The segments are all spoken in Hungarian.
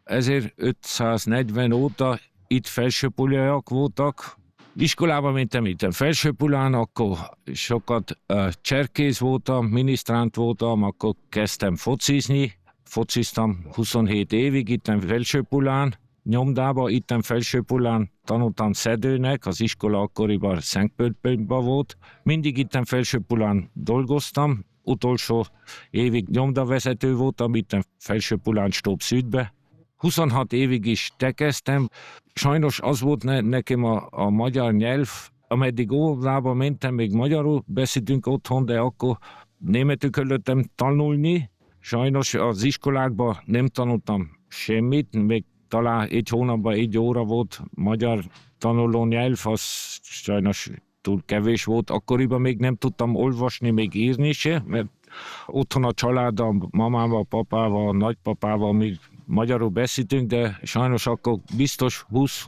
1540 óta itt felsőpuliak voltak. Iskolában mentem itt felsőpulán, akkor sokat cserkész voltam, minisztránt voltam, akkor kezdtem focizni. Fociztam 27 évig itt felsőpulán, nyomdába, itt felsőpulán tanultam szedőnek, az iskola akkoriban Szentpöltben volt. Mindig itt felsőpulán dolgoztam, utolsó évig nyomdavezető voltam, itt felsőpulán Stób Südbe. 26 évig is tekeztem. Sajnos az volt nekem a magyar nyelv, ameddig óvodába mentem, még magyarul beszéltünk otthon, de akkor németül kellett tanulni. Sajnos az iskolákban nem tanultam semmit, még talán egy hónapban 1 óra volt magyar tanuló nyelv, az sajnos túl kevés volt. Akkoriban még nem tudtam olvasni, még írni se, mert otthon a családdal, mamával, papával, nagypapával még magyarul beszéltünk, de sajnos akkor biztos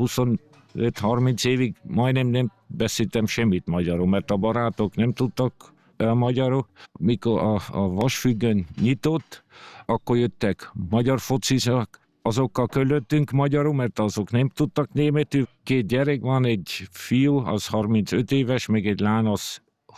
20-25-30 évig majdnem nem beszéltem semmit magyarul, mert a barátok nem tudtak magyarul. Mikor a Vasfüggöny nyitott, akkor jöttek magyar focizak, azokkal körülöttünk magyarul, mert azok nem tudtak németül. 2 gyerek van, egy fiú, az 35 éves, még egy lány, az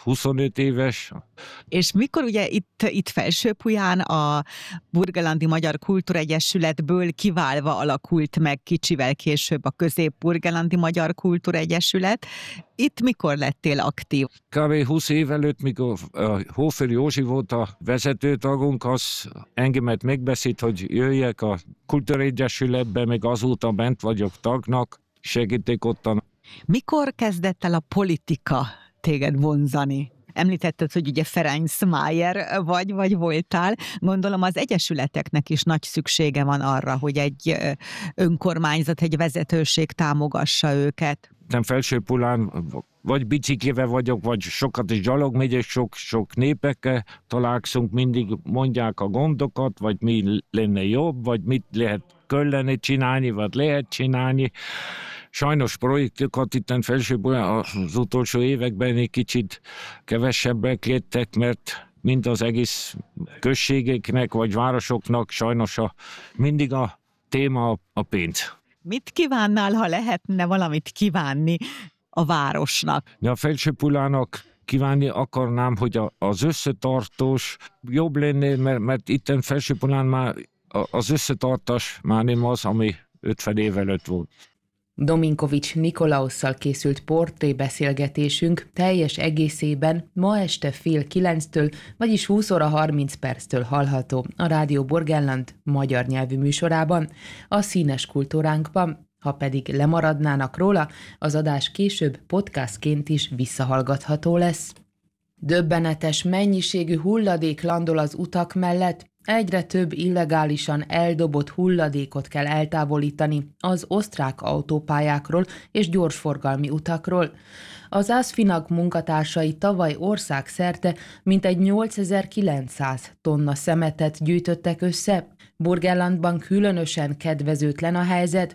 25 éves. És mikor ugye itt Felsőpuján a Burgenlandi Magyar Kultúregyesületből kiválva alakult meg kicsivel később a Közép-Burgenlandi Magyar Kultúregyesület, itt mikor lettél aktív? Kb. 20 év előtt, mikor Hófer Józsi volt a vezetőtagunk, az engemet megbeszélt, hogy jöjjek a Kultúregyesületbe, meg azóta bent vagyok tagnak, segítek ottan. Mikor kezdett el a politika téged vonzani? Említetted, hogy ugye Ferenc Májer vagy voltál. Gondolom az egyesületeknek is nagy szüksége van arra, hogy egy önkormányzat, egy vezetőség támogassa őket. Felsőpulán vagy biciklivel vagyok, vagy sokat is gyalog megyek, sok népekkel találkozunk, mindig mondják a gondokat, vagy mi lenne jobb, vagy mit kellene csinálni, vagy lehet csinálni. Sajnos projektokat itt Felsőpulán az utolsó években egy kicsit kevesebbek lettek, mert mind az egész községeknek vagy városoknak sajnos mindig a téma a pénz. Mit kívánnál, ha lehetne valamit kívánni a városnak? A Felsőpulának kívánni akarnám, hogy az összetartós jobb lenne, mert itt Felsőpulán már az összetartás már nem az, ami 50 év előtt volt. Dominkovics Nikolausszal készült portrébeszélgetésünk teljes egészében ma este 8:30-től, vagyis 20 óra 30 perctől hallható a Rádió Burgenland magyar nyelvű műsorában, a Színes kultúránkban. Ha pedig lemaradnának róla, az adás később podcastként is visszahallgatható lesz. Döbbenetes mennyiségű hulladék landol az utak mellett, egyre több illegálisan eldobott hulladékot kell eltávolítani az osztrák autópályákról és gyorsforgalmi utakról. Az ASFINAG munkatársai tavaly országszerte mintegy 8900 tonna szemetet gyűjtöttek össze. Burgenlandban különösen kedvezőtlen a helyzet.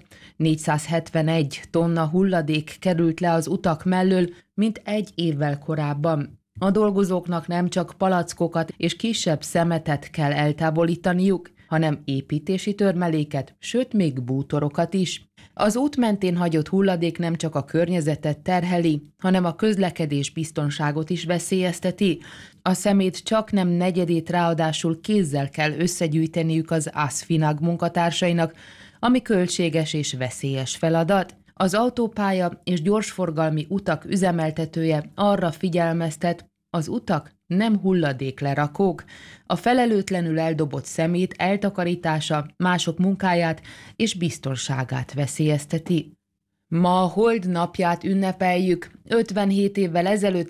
471 tonna hulladék került le az utak mellől, mint 1 évvel korábban. A dolgozóknak nem csak palackokat és kisebb szemetet kell eltávolítaniuk, hanem építési törmeléket, sőt még bútorokat is. Az út mentén hagyott hulladék nem csak a környezetet terheli, hanem a közlekedés biztonságot is veszélyezteti. A szemét csaknem negyedét ráadásul kézzel kell összegyűjteniük az ASFINAG munkatársainak, ami költséges és veszélyes feladat. Az autópálya és gyorsforgalmi utak üzemeltetője arra figyelmeztet, az utak nem hulladéklerakók. A felelőtlenül eldobott szemét eltakarítása mások munkáját és biztonságát veszélyezteti. Ma a Hold napját ünnepeljük. 57 évvel ezelőtt,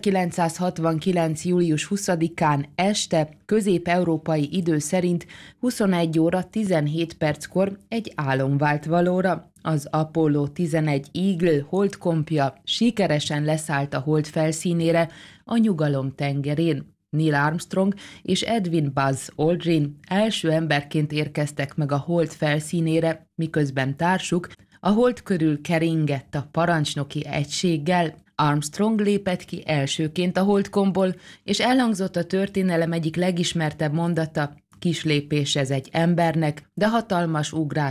1969. július 20-án este, közép-európai idő szerint 21 óra 17 perckor egy álom vált valóra. Az Apollo 11 Eagle holdkompja sikeresen leszállt a hold felszínére a Nyugalom tengerén. Neil Armstrong és Edwin Buzz Aldrin első emberként érkeztek meg a hold felszínére, miközben társuk a hold körül keringett a parancsnoki egységgel. Armstrong lépett ki elsőként a holdkomból, és elhangzott a történelem egyik legismertebb mondata: kis lépés ez egy embernek, de hatalmas ugrás